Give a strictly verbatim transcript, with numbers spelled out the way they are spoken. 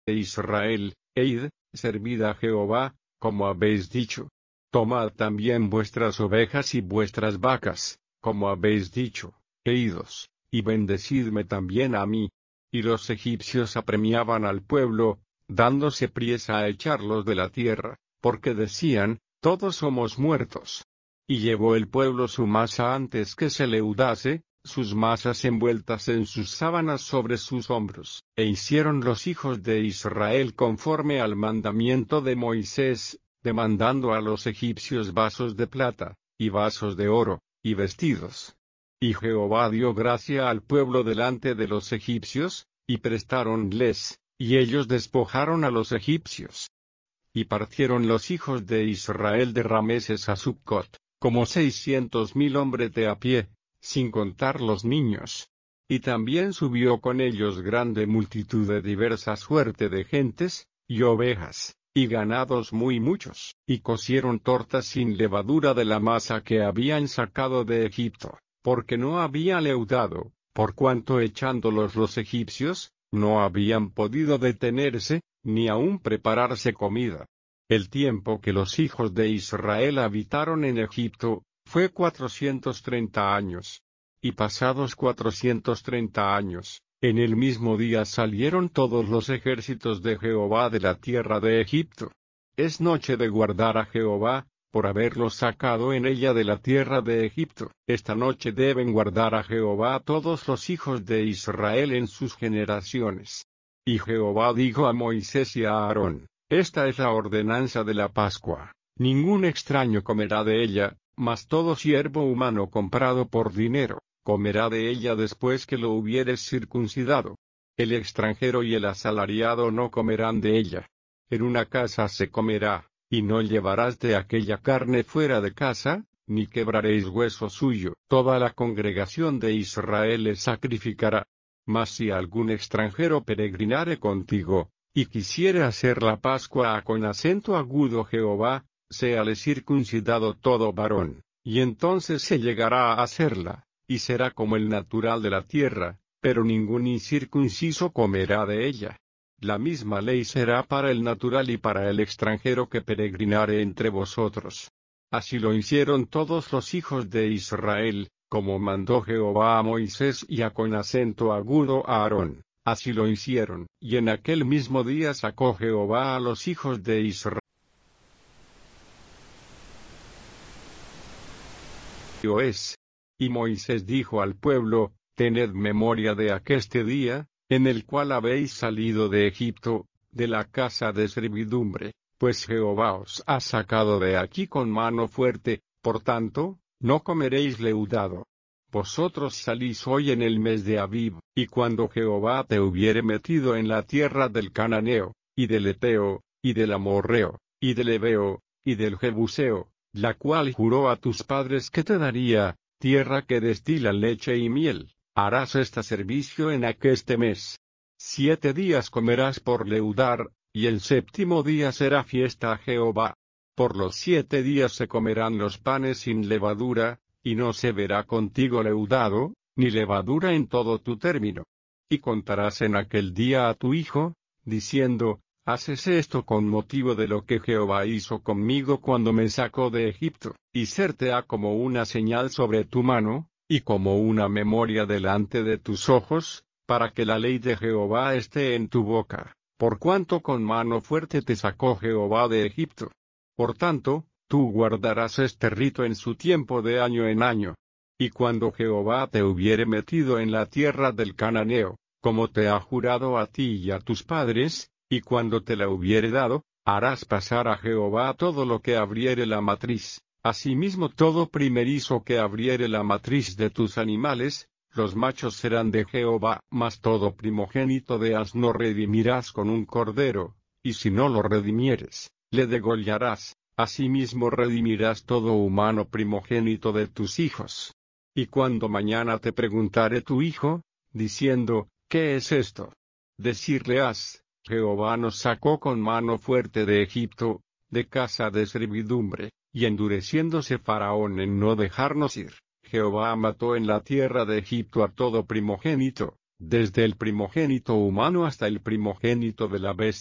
de Israel, e id, servid a Jehová, como habéis dicho. Tomad también vuestras ovejas y vuestras vacas, como habéis dicho, e idos, y bendecidme también a mí. Y los egipcios apremiaban al pueblo, dándose priesa a echarlos de la tierra, porque decían, todos somos muertos. Y llevó el pueblo su masa antes que se leudase, sus masas envueltas en sus sábanas sobre sus hombros, e hicieron los hijos de Israel conforme al mandamiento de Moisés, demandando a los egipcios vasos de plata, y vasos de oro, y vestidos. Y Jehová dio gracia al pueblo delante de los egipcios, y prestáronles, y ellos despojaron a los egipcios. Y partieron los hijos de Israel de Rameses a Succot, como seiscientos mil hombres de a pie, sin contar los niños. Y también subió con ellos grande multitud de diversa suerte de gentes, y ovejas, y ganados muy muchos, y cocieron tortas sin levadura de la masa que habían sacado de Egipto, porque no había leudado, por cuanto echándolos los egipcios, no habían podido detenerse, ni aun prepararse comida. El tiempo que los hijos de Israel habitaron en Egipto, fue cuatrocientos treinta años. Y pasados cuatrocientos treinta años, en el mismo día salieron todos los ejércitos de Jehová de la tierra de Egipto. Es noche de guardar a Jehová, por haberlos sacado en ella de la tierra de Egipto. Esta noche deben guardar a Jehová todos los hijos de Israel en sus generaciones. Y Jehová dijo a Moisés y a Aarón, esta es la ordenanza de la Pascua. Ningún extraño comerá de ella, mas todo siervo humano comprado por dinero, comerá de ella después que lo hubieres circuncidado. El extranjero y el asalariado no comerán de ella. En una casa se comerá, y no llevarás de aquella carne fuera de casa, ni quebraréis hueso suyo. Toda la congregación de Israel le sacrificará. Mas si algún extranjero peregrinare contigo, y quisiere hacer la Pascua con acento agudo Jehová, séale circuncidado todo varón, y entonces se llegará a hacerla, y será como el natural de la tierra, pero ningún incircunciso comerá de ella. La misma ley será para el natural y para el extranjero que peregrinare entre vosotros. Así lo hicieron todos los hijos de Israel, como mandó Jehová a Moisés y a con acento agudo a Aarón, así lo hicieron. Y en aquel mismo día sacó Jehová a los hijos de Israel. Es. Y Moisés dijo al pueblo, tened memoria de aqueste día, en el cual habéis salido de Egipto, de la casa de servidumbre, pues Jehová os ha sacado de aquí con mano fuerte, por tanto, no comeréis leudado. Vosotros salís hoy en el mes de Abib, y cuando Jehová te hubiere metido en la tierra del Cananeo, y del Eteo, y del Amorreo, y del Ebeo, y del Jebuseo, la cual juró a tus padres que te daría, tierra que destila leche y miel, harás este servicio en aqueste mes. Siete días comerás por leudar, y el séptimo día será fiesta a Jehová. Por los siete días se comerán los panes sin levadura, y no se verá contigo leudado, ni levadura en todo tu término. Y contarás en aquel día a tu hijo, diciendo, haces esto con motivo de lo que Jehová hizo conmigo cuando me sacó de Egipto, y serte ha como una señal sobre tu mano, y como una memoria delante de tus ojos, para que la ley de Jehová esté en tu boca, por cuanto con mano fuerte te sacó Jehová de Egipto. Por tanto, tú guardarás este rito en su tiempo de año en año. Y cuando Jehová te hubiere metido en la tierra del Cananeo, como te ha jurado a ti y a tus padres, y cuando te la hubiere dado, harás pasar a Jehová todo lo que abriere la matriz, asimismo todo primerizo que abriere la matriz de tus animales, los machos serán de Jehová. Mas todo primogénito de asno redimirás con un cordero, y si no lo redimieres, le degollarás. Asimismo redimirás todo humano primogénito de tus hijos. Y cuando mañana te preguntare tu hijo, diciendo, ¿qué es esto? Decirle has, Jehová nos sacó con mano fuerte de Egipto, de casa de servidumbre, y endureciéndose Faraón en no dejarnos ir, Jehová mató en la tierra de Egipto a todo primogénito, desde el primogénito humano hasta el primogénito de la bestia.